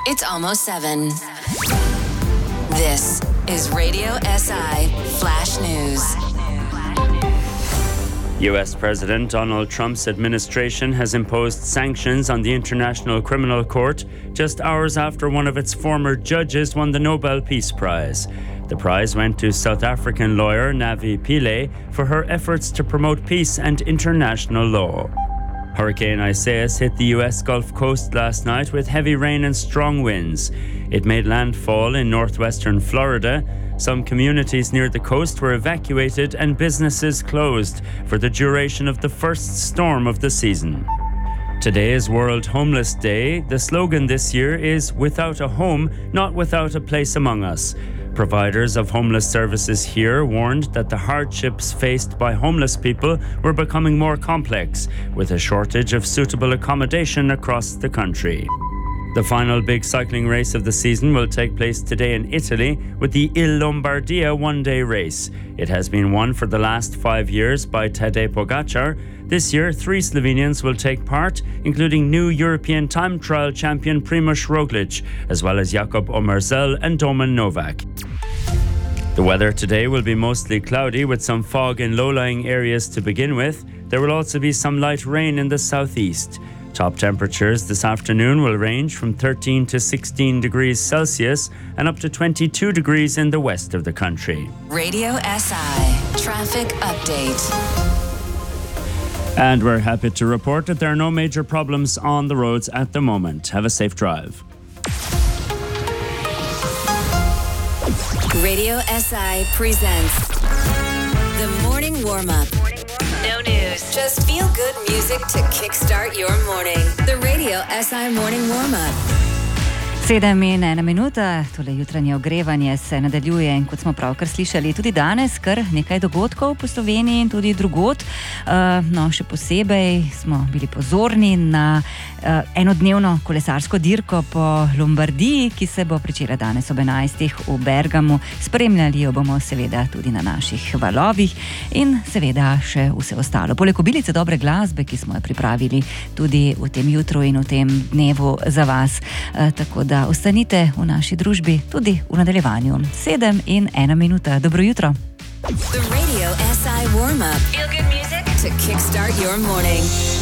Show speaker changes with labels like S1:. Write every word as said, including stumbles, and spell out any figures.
S1: It's almost seven. This is Radio S I Flash News.
S2: U S President Donald Trump's administration has imposed sanctions on the International Criminal Court just hours after one of its former judges won the Nobel Peace Prize. The prize went to South African lawyer Navi Pillay for her efforts to promote peace and international law. Hurricane Isaias hit the U S Gulf Coast last night with heavy rain and strong winds. It made landfall in northwestern Florida. Some communities near the coast were evacuated and businesses closed for the duration of the first storm of the season. Today is World Homeless Day. The slogan this year is "Without a home, not without a place among us." Providers of homeless services here warned that the hardships faced by homeless people were becoming more complex, with a shortage of suitable accommodation across the country. The final big cycling race of the season will take place today in Italy with the Il Lombardia one-day race. It has been won for the last five years by Tadej Pogačar. This year, three Slovenians will take part, including new European time trial champion Primož Roglič, as well as Jakob Omerzel and Domen Novak. The weather today will be mostly cloudy with some fog in low-lying areas to begin with. There will also be some light rain in the southeast. Top temperatures this afternoon will range from thirteen to sixteen degrees Celsius and up to twenty-two degrees in the west of the country.
S1: Radio S I Traffic Update.
S2: And we're happy to report that there are no major problems on the roads at the moment. Have a safe drive.
S1: Radio S I presents the Morning Warm-Up. No news, just feel-good music to kickstart your morning. The Radio S I Morning Warm-Up.
S3: Sedem in ena minuta, tole jutranje ogrevanje se nadaljuje in kot smo pravkar slišali tudi danes, kar nekaj dogodkov po Sloveniji in tudi drugod. Uh, no, še posebej smo bili pozorni na uh, enodnevno kolesarsko dirko po Lombardiji, ki se bo pričela danes ob enajstih v Bergamu. Spremljali jo bomo seveda tudi na naših valovih in seveda še vse ostalo. Poleg obilice dobre glasbe, ki smo jo pripravili tudi v tem jutru in v tem dnevu za vas. Uh, tako da ostanite v naši družbi tudi v nadaljevanju. Sedem in ena minuta. Dobro jutro.
S1: The Radio S I Warm-Up. Feel good music to kickstart your morning.